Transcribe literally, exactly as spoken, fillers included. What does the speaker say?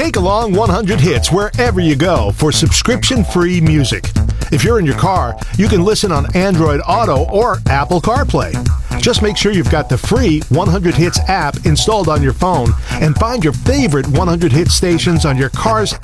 Take along one hundred hits wherever you go for subscription-free music. If you're in your car, you can listen on Android Auto or Apple CarPlay. Just make sure you've got the free one hundred hits app installed on your phone and find your favorite one hundred hit stations on your car's